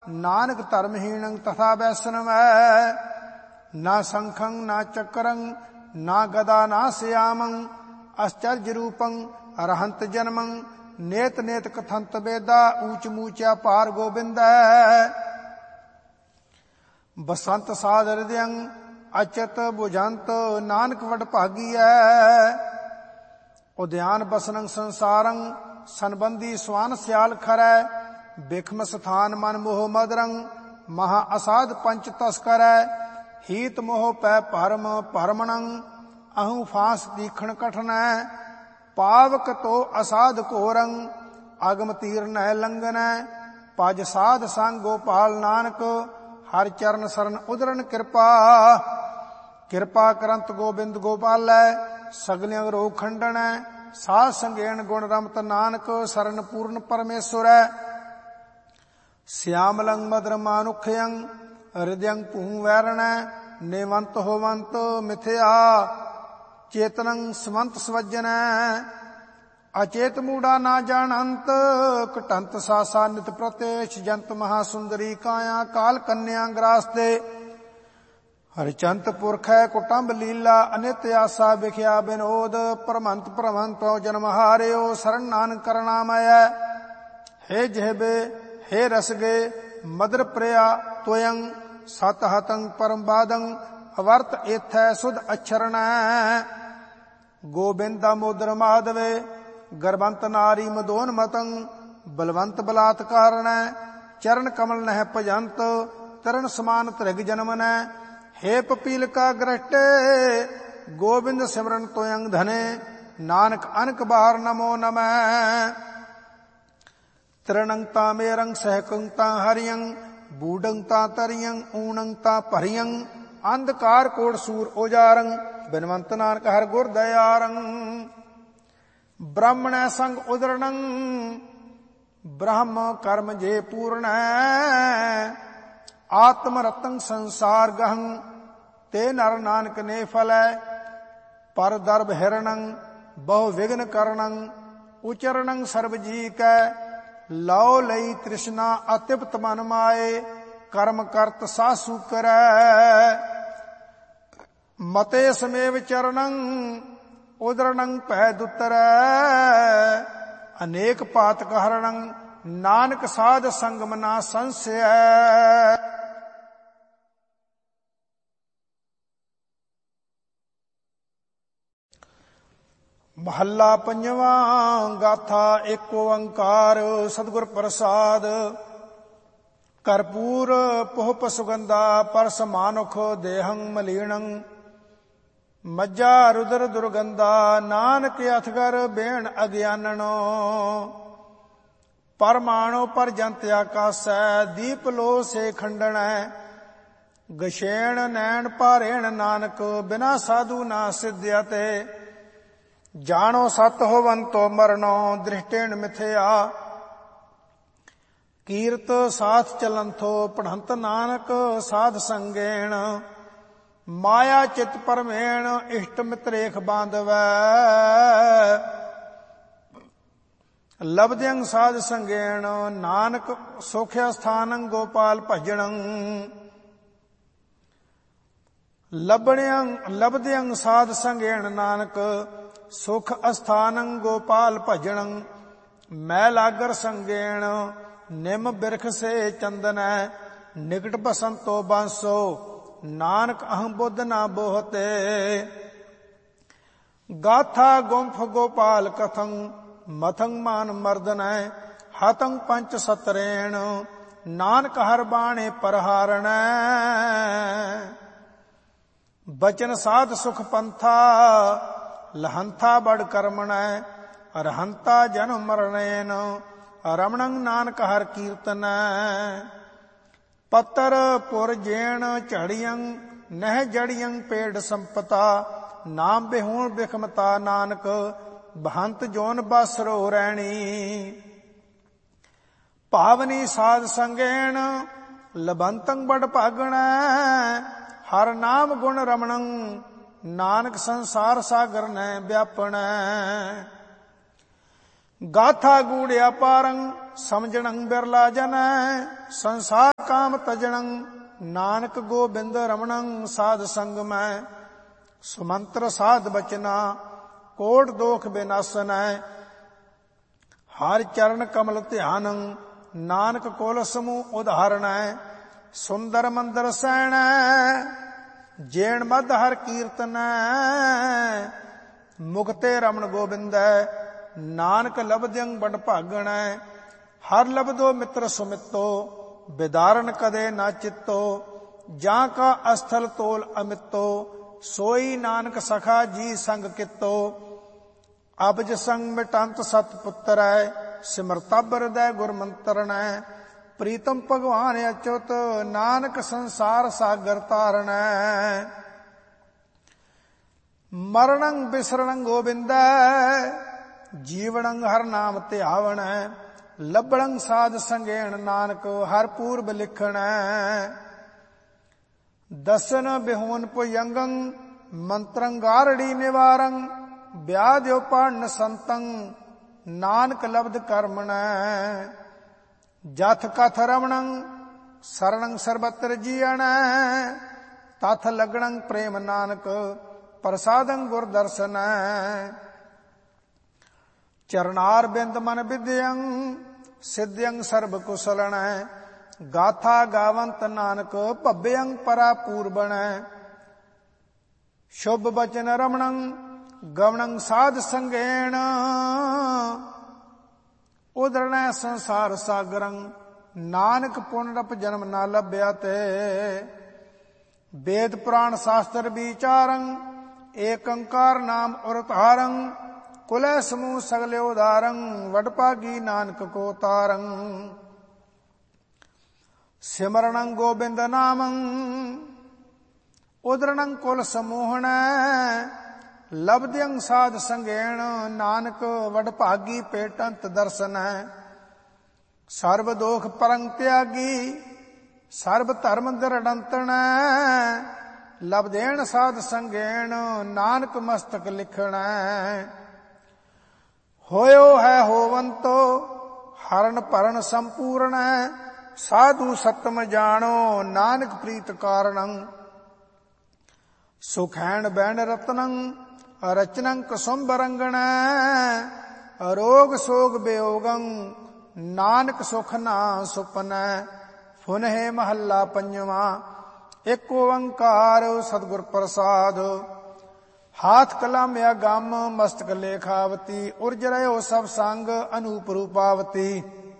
नानक धर्महीणं तथा वैष्णवै। ना शंखं ना चक्रं ना गदा ना श्यामं आश्चर्य रूपं अरहंत जन्मं नेत नेत कथंत वेदा ऊंच मूचा पार गोविंद। बसंत साध हृदयं अचत बुझंत नानक वड भागीऐ। उद्यान बसनं संसारं संबंधी स्वान स्याल खरै। बिखम स्थान मन मोह मदरं महा असाध पंच तस्करै। हीत मोह पै परम परमणं अहु फांस तीखण कठनै। पावक तो असाध घोरं अगम तीर नह लंघनै। पज साध संग गोपाल नानक हर चरण सरन उदरन कृपा। कृपा करंत गोबिंद गोपालै सगलियं रोग खंडनै। साध संगेण गुण रमत नानक सरन पूर्ण परमेश्वरै। श्यामलं मदर मानुखयं हृदयं भू वैरणै। नेवंत होवंत मिथ्या चेतनं समंत स्वजनै। अचेत मूढ़ा ना जानंत कटंत सासा नित प्रत्यक्ष जंत महासुंदरी काया काल कन्या ग्रासते। हरिचंत पुरख है कुटुंब लीला अनित आसा बिख्या विनोद। परमंत परमंत जन्म हारियो शरण नानक करनामय। हे जहबे हे रसगे मदर प्रिया त्वयं सत हतं परम बादं अवर्त एथै सुध अक्षरण। गोबिंद दामोदर माधवे गर्भंत नारी मदोन मतं बलवंत बलात्कारण। चरण कमल नह भजंत तरण समान त्रिग जन्मन। हे पपील का ग्रष्टे गोबिंद सिमरन त्वयं धने। नानक अनक बार नमो नमः। त्रिणं तामेरं सहकं ता हरियं बूढ़ं ता तरियं ऊणं ता परियं। अंधकार कोट सूर ओजारं बिनवंत नानक हर गुर दयारं। ब्राह्मण संग उदरणं ब्रह्म कर्म जे पूर्ण। आत्म रतं संसार गहं ते नर नानक ने फलै। पर दर्भ हिरणं बहु विघ्न करणं उचरणं सर्व जी कै। लौ लई तृष्णा अतिप्त मन माए कर्म करत सासु करै। मते समेव चरणं उदरणं पै दुतरै। अनेक पातक हरणं नानक साध संगम ना संशय। महला पंजवा गाथा एक ओंकार सतगुर प्रसाद। कर्पूर पुहप सुगंधा परस मानुख देहं मलीणं। मज्जा रुद्र दुर्गंधा नानक अथगर बेण अज्ञाननो। परमाणु पर जंत आकासै दीप लो से खंडन। गशेण नैन पारेण नानक बिना साधु ना सिद्ध्यते। जानो सत होवंतो मरनो दृष्टेन मिथ्या। कीर्त साथ चलंथो पढ़ंत नानक साध संगेण। माया चित परमेण इष्ट मित्रेख बांधवै। लब्ध्यं साध संगेण नानक सोख्या स्थानं गोपाल भजनं। लब्ध्यं साध संगेण नानक सुख अस्थानं गोपाल भजनं। मैलागर संगेण निम बिरख से चंदन। निकट बसंतो बांसो नानक अहं बुद्ध ना बोहते। गाथा गुंफ गोपाल कथं मथं मान मर्दन। हतं पंच सतरेण नानक हर बाणे परहारण। बचन साध सुख पंथा लहंथा बड़ कर्मण। अरहंता जन्म मरणेन रमणं नानक हर कीर्तन। पत्तर पुर जेण झड़ियं नह जड़ियं पेड़ संपता। नाम बिहूण बिखमता नानक बहंत जोन बसरो रैणी। पावनी साध संगेण लबंतं बड़ भागण। हर नाम गुण रमणं नानक संसार सागर न व्यापण। गाथा गूढ़ अपारं समझणं बिरला जन। संसार ਕਾਮ ਤਜਣੰ ਨਾਨਕ ਗੋਬਿੰਦ ਰਮਣੰ ਸਾਧ ਸੰਗ ਮੈਂ ਸੁਮੰਤਰ ਸਾਧ ਬਚਨਾ ਕੋਟ ਦੋਖ ਬਿਨਾਸਨੈ ਹਰਿ ਚਰਨ ਕਮਲ ਧਿਆਨੰ ਨਾਨਕ ਕੋਲ ਸਮੂਹ ਉਦਾਹਰਣੈ ਸੁੰਦਰ ਮੰਦਰ ਸੈਣੈ ਜੇਣ ਮਧ ਹਰ ਕੀਰਤਨੈ ਮੁਕਤੇ ਰਮਣ ਗੋਬਿੰਦੈ ਨਾਨਕ ਲਬਦਿਅੰ ਬੜ ਭਾਗਣੈ ਹਰ ਲਬਦੋ ਮਿੱਤਰ ਸੁਮਿੱਤੋ ਬਿਦਾਰਨ ਕਦੇ ਨਾ ਚਿੱਤੋ ਜਾਂ ਕਾ ਅਸਥਲ ਤੋਲ ਅਮਿੱਤੋ ਸੋਈ ਨਾਨਕ ਸਖਾ ਜੀ ਸੰਗ ਕਿਤੋ ਅਬਜ ਸੰਗ ਮਿਟੰਤ ਸਤ ਪੁੱਤਰੈ ਸਿਮਰਤਬ ਹਿਰਦੈ ਗੁਰ ਮੰਤਰਣੈ ਪ੍ਰੀਤਮ ਭਗਵਾਨ ਅਚੁਤ ਨਾਨਕ ਸੰਸਾਰ ਸਾਗਰ ਤਾਰਣੈ ਮਰਣੰ ਬਿਸਰਣੰ ਗੋਬਿੰਦੈ ਜੀਵਣੰ ਹਰ ਨਾਮ ਧਿਆਵਣੈ ਲੱਭਣੰ ਸਾਧ ਸੰਗੇਣ ਨਾਨਕ ਹਰ ਪੂਰਬ ਲਿਖਣੈ ਦਸਨ ਬਿਹੂਨ ਭੁਯੰਗੰ ਮੰਤਰੰ ਗਾਰੜੀ ਨਿਵਾਰੰ ਵਿਆਧਿਓ ਪੜਨ ਸੰਤੰ ਨਾਨਕ ਲਬਦ ਕਰਮਣੈ ਜਥ ਕਥ ਰਮਣੰ ਸਰਣੰ ਸਰਬਤਰ ਜੀਅਣੈ ਤਥ ਲਗਣੰ ਪ੍ਰੇਮ ਨਾਨਕ ਪ੍ਰਸਾਦੰ ਗੁਰ ਦਰਸਨੈ ਚਰਨਾਰ ਬਿੰਦ ਮਨ ਵਿਦਿਅੰ ਸਿਧਿਅੰ ਸਰਬ ਕੁਸਲਣੈ ਗਾਥਾ ਗਾਵੰਤ ਨਾਨਕ ਭੱਬਿਅੰ ਪਰਾ ਪੂਰਬਣੈ ਸ਼ੁਭ ਬਚਨ ਰਮਣੰ ਗਵਣੰ ਸਾਧ ਸੰਗੇਣ ਉਦਰਣੈ ਸੰਸਾਰ ਸਾਗਰੰ ਨਾਨਕ ਪੁਨਰਪ ਜਨਮ ਨਾ ਲੱਭਿਆ ਤੇ ਵੇਦ ਪੁਰਾਣ ਸ਼ਾਸਤਰ ਵਿਚਾਰੰ ਏਕ ਓੰਕਾਰ ਨਾਮ ਉਰਤਾਰੰ ਕੁਲੈ ਸਮੂਹ ਸਗਲੇ ਉਦਾਰੰ ਵਡਭਾਗੀ ਨਾਨਕ ਕੋ ਤਾਰੰ ਸਿਮਰਣੰ ਗੋਬਿੰਦ ਨਾਮੰ ਉਦਰਣੰ ਕੁਲ ਸਮੂਹਣੈ ਲਬਦਿਅੰ ਸਾਧ ਸੰਗੇਣ ਨਾਨਕ ਵਡਭਾਗੀ ਪੇਟੰਤ ਦਰਸਨੈ ਸਰਬ ਦੋਖ ਪਰੰ ਤਿਆਗੀ ਸਰਬ ਧਰਮ ਦਰੜੰਤਣੈ ਲਬਦੇਣ ਸਾਧ ਸੰਗੇਣ ਨਾਨਕ ਮਸਤਕ ਲਿਖਣੈ ਹੋਇਓ ਹੈ ਹੋਵੰਤੋ ਹਰਨ ਭਰਨ ਸੰਪੂਰਣੈ ਸਾਧੂ ਸਤਮ ਜਾਣੋ ਨਾਨਕ ਪ੍ਰੀਤ ਕਾਰਣੰ ਸੁਖੈਣ ਬੈਣ ਰਤਨੰ ਰਚਨੰ ਕਸੁੰਭ ਰੰਗਣੈ ਰੋਗ ਸੋਗ ਬਿਯੋਗੰ ਨਾਨਕ ਸੁਖ ਨਾ ਸੁਪਨੈ ਫੁਨਹਿ ਮਹੱਲਾ ਪੰਜਵਾਂ ਏਕ ਓੰਕਾਰ ਸਤਿਗੁਰ ਪ੍ਰਸਾਦ ਹਾਥ ਕਲਮ ਅਗੰਮ ਮਸਤਕ ਲੇਖਾਵਤੀ ਉਰਜ ਰਹਿਓ ਸਭ ਸੰਗ ਅਨੂਪ ਰੂਪਾਵਤੀ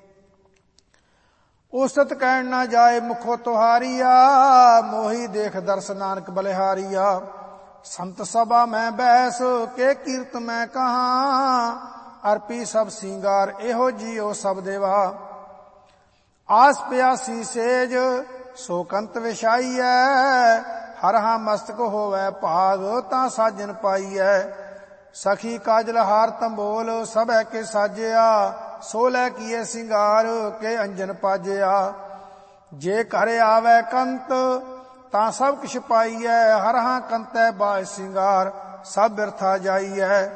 ਉਸਤ ਕਹਿਣ ਨਾ ਜਾਏ ਮੁਖੋ ਤੁਹਾਰੀਆ ਮੋਹੀ ਦੇਖ ਦਰਸ ਨਾਨਕ ਬਲਿਹਾਰੀਆ ਸੰਤ ਸਭਾ ਮੈਂ ਬੈਸ ਕੇ ਕੀਰਤ ਮੈਂ ਕਹਾਂ ਅਰਪੀ ਸਭ ਸਿੰਗਾਰ ਇਹੋ ਜੀਓ ਸਭ ਦੇਵਾ ਆਸ ਪਿਆਸੀ ਸੇਜ ਸੋ ਕੰਤ ਵਿਛਾਈਐ ਹਰਹਾ ਮਸਤਕ ਹੋਵੈ ਭਾਗ ਤਾਂ ਸਾਜਨ ਪਾਈਐ ਸਖੀ ਕਾਜਲ ਹਾਰ ਤੰਬੋਲ ਸਭੈ ਕੇ ਸਾਜਿਆ ਸੋ ਲੈ ਕੀਏ ਸਿੰਗਾਰ ਕੇ ਅੰਜਨ ਪਾਜਿਆ ਜੇ ਘਰ ਆਵੈ ਕੰਤ ਤਾਂ ਸਭ ਕਿਛ ਪਾਈਐ ਹਰਹਾ ਕੰਤੈ ਬਾਇ ਸਿੰਗਾਰ ਸਭ ਬਿਰਥਾ ਜਾਈਐ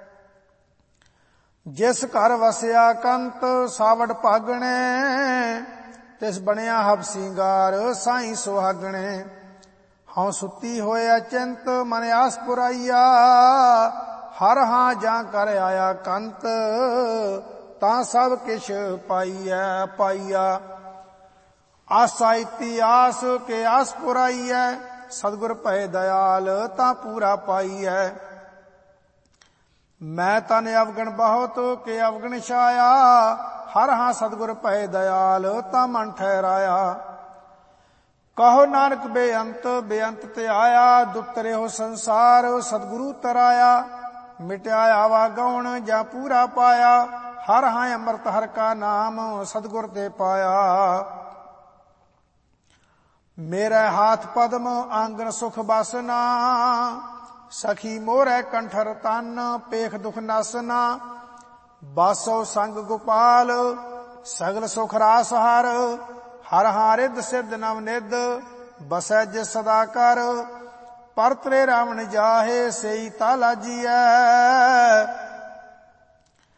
ਜਿਸ ਘਰ ਵਸਿਆ ਕੰਤ ਸਾਵੜ ਭਾਗਣੇ ਤਿਸ ਬਣਿਆ ਹਬ ਸਿੰਗਾਰ ਸਾਈ ਸੁਹਾਗਣੇ ਹਉ ਸੁੱਤੀ ਹੋਇਆ ਚਿੰਤ ਮਨ ਆਸ ਪੁਰਾਈਆ ਹਰ ਹਾਂ ਜਾਂ ਕਰ ਆਇਆ ਕੰਤ ਤਾਂ ਸਭ ਕਿਛ ਪਾਈਆ ਆਸਾ ਇਤੀ ਆਸ ਕੇ ਆਸ ਪੁਰਾਈਐ ਸਤਿਗੁਰ ਭੈ ਦਇਆਲ ਤਾਂ ਪੂਰਾ ਪਾਈਐ ਮੈਂ ਤਨ ਅਵਗਣ ਬਹੁਤ ਕੇ ਅਵਗਣ ਛਾਇਆ ਹਰ ਹਾਂ ਸਤਿਗੁਰ ਭੈ ਦਇਆਲ ਤਾਂ ਮਨ ਠਹਿਰਾਇਆ ਕਹੋ ਨਾਨਕ ਬੇਅੰਤ ਤੇ ਆਇਆ ਦੁੱਖ ਰਿਹੋ ਸੰਸਾਰ ਸਤਿਗੁਰੂ ਤਰਾਇਆ ਮਿਟਿਆ ਆਵਾ ਗਉਣ ਜਾਂ ਪੂਰਾ ਪਾਇਆ ਹਰ ਹਾਂ ਅੰਮ੍ਰਿਤ ਹਰ ਕਾ ਨਾਮ ਸਤਿਗੁਰ ਤੇ ਪਾਇਆ ਮੇਰੇ ਹਾਥ ਪਦਮ ਆਂਗਨ ਸੁਖ ਬਸਨਾ ਸਖੀ ਮੋਰੇ ਕੰਠਰ ਤਨ ਪੇਖ ਦੁਖ ਨਸਨਾ ਬਾਸੋ ਸੰਗ ਗੋਪਾਲ ਸਗਲ ਸੁਖ ਰਾਸ ਹਰ ਹਰ ਹਾਰਿਦ ਸਿਧ ਨਵ ਨਿਧ ਬਸੈ ਜਿ ਸਦਾ ਕਰ ਪਰਤਰੇ ਰਾਵਣ ਜਾਹੇ ਸਈ ਤਾ ਲਾਜੀਐ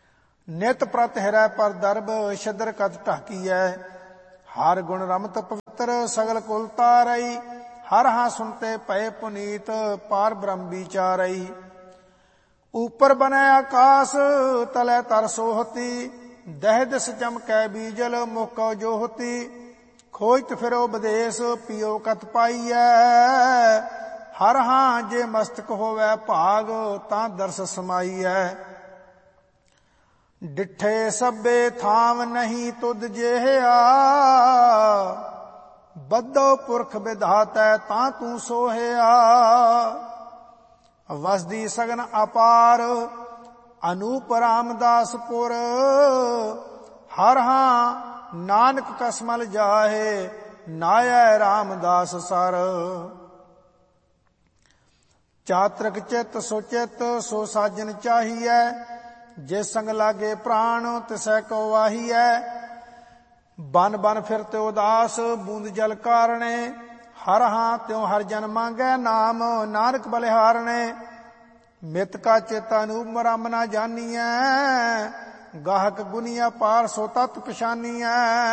ਨਿਤ ਪ੍ਰਤ ਹਿਰੈ ਪਰ ਦਰਬ ਛਦਰ ਕਤ ਢਾਕੀਐ ਹਰ ਗੁਣ ਰਮਤ ਪਵਿੱਤਰ ਸਗਲ ਕੁਲ ਤਾਰਈ। ਹਰ ਹਾਂ ਸੁਨਤੇ ਭਏ ਪੁਨੀਤ ਪਾਰ ਬ੍ਰਹਮ ਵਿਚਾਰਈ। ऊपर बनै आकाश तलै तर सोहती। दह दिस चमकै बीजल मुख जोहती। खोजत फिरो विदेश पियो कत पाईऐ। हर हां जे मस्तक होवै भाग तां दर्श समाईऐ। डिठे सभे थाम नहीं तुद जेहिया। बद्धो पुरख विधातै तां तू सोहिया। वसदी सगन अपार अनूप रामदासपुर। हर हां नानक कसमल जाहे नायै रामदास सर। चातृक चित सुचित सो साजन चाहिए। जे संग लागे प्राण तिसै को वाहिए। बन बन फिरते उदास बूंद जल कारणे। हर हां त्यों हर जन मांगै नाम नानक बलिहारणे। मित का चेता अनूप रम ना जानिए। गाहक गुनिया पार सो तत् पछानिए।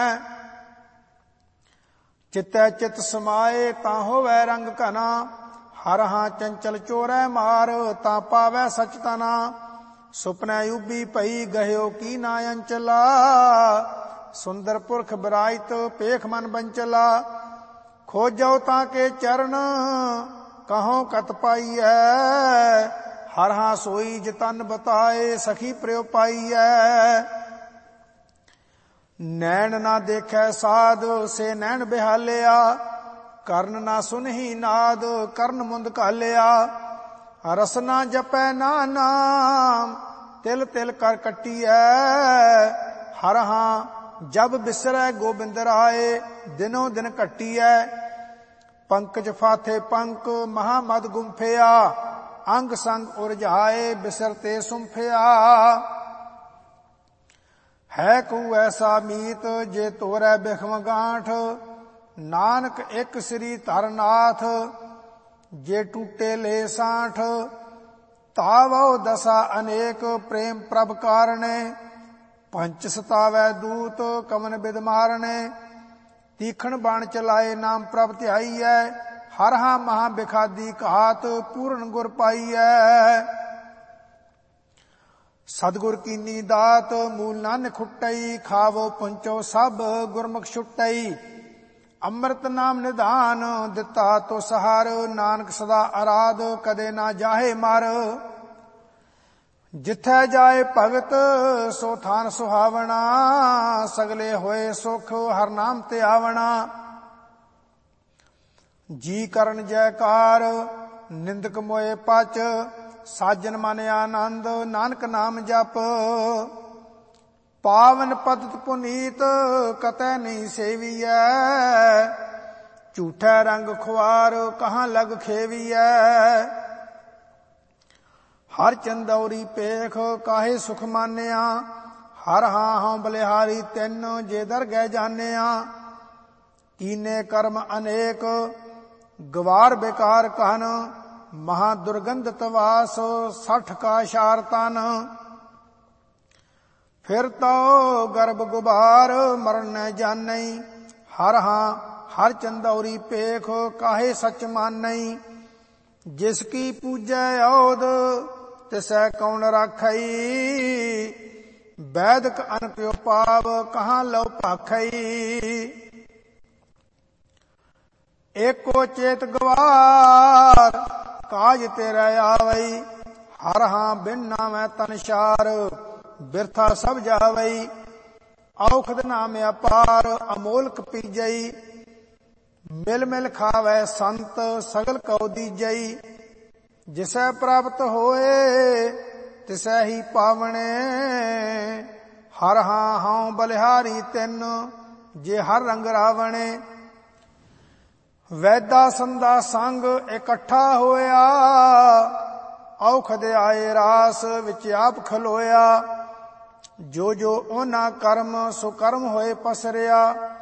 चितै चित समाए तां होवै रंग घना। हर हां चंचल चोरै मार तां पावै सच तना। सुपनै उबी पई गह्यो की ना अंचला। सुंदर पुरख बिराजित पेख मन बंचला। खोजो ताके चरण कहो कत पाईऐ। हर हां सोई जतन बताए सखी प्रयो पाईऐ। नैन ना देखे साध से नैन बिहालिया। कर्ण ना सुनही नाद कर्ण मुंद घालिया। रसना जपै ना नाम तिल तिल कर कटीऐ। हर हां जब बिसरै गोबिंद राय दिनों दिन घटीऐ। पंकज फाथे पंक महामद गुंफिया। अंग संग उरझाए बिसरते सुंफिया। है कू ऐसा मीत जे तोरै बिखम गांठ। नानक एक श्री तरनाथ जे टूटे ले साठ। तावो दशा अनेक प्रेम प्रभ कारणे। पंच सतावै दूत कमन बिद मारणे। तीखण बाण चलाए नाम प्रभ ध्याईऐ। हर हां महा बिखादी घात पूर्ण गुर पाईऐ। सतगुर कीनी दात मूल नानक खुटई। खावो पुंचो सब गुरमुख छुटई। अमृत नाम निधान दिता तो सहार। नानक सदा आराध कदे ना जाहे मार। जिथै जाए भगत सो थान सुहावना। सगले होए सुख हर नाम ते आवना। जी करन जयकार निंदक मोए पच। साजन मन आनंद नानक नाम जप। पावन पदत पुनीत कतै नहीं सेवियै। झूठै रंग खुआर कहाँ लग खेवियै। हर चंदौरी पेख काहे सुख मानिया। हर हां हूं बलिहारी तिन जे दर गै जानिया। कीने कर्म अनेक गवार बेकार कहन। महा दुर्गंधत वास 60 का शार तन। फिर तो गर्भ गुबार मरण न जानई। हर हां हर चंदौरी पेख काहे सच मानई। जिसकी पूजै औद तिसै कौन राखई। वैदक अनप्यो पाव कहाँ लो भाखई। एको चेत गवार काज तेरा आवई। हर हां बिन नामै तनशार बिरथा सब जावई। औखद नाम अपार अमोलक पीजई। मिल मिल खावै संत सगल कौ दीजई। जिसै प्राप्त होए तिसै ही पावणे। हर हां हूं बलिहारी तिन जे हर रंग रावणे। वैदा संदा संग इकट्ठा होया। औखद आए रास विच आप खलोया। जो जो ओना कर्म सो कर्म होए पसरिया।